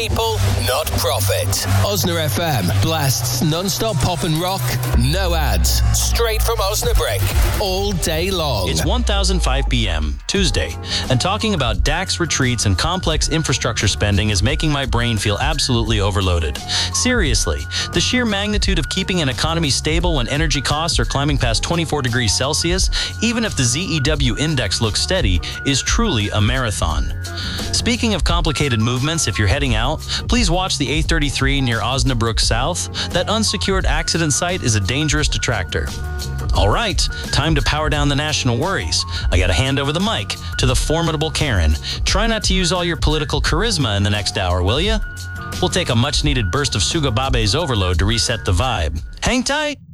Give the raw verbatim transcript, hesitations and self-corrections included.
people, not profit. Osna F M blasts non-stop pop and rock, no ads, straight from Osnabrick, all day long. It's one thousand five p.m., Tuesday, and talking about D A X retreats and complex infrastructure spending is making my brain feel absolutely overloaded. Seriously, the sheer magnitude of keeping an economy stable when energy costs are climbing past twenty-four degrees Celsius, even if the Z E W index looks steady, is truly a marathon. Speaking of complicated movements, if you're heading out, please watch the A thirty-three near Osnabrück South. That unsecured accident site is a dangerous detractor. All right, time to power down the national worries. I gotta hand over the mic to the formidable Karen. Try not to use all your political charisma in the next hour, will ya? We'll take a much-needed burst of Sugababe's overload to reset the vibe. Hang tight!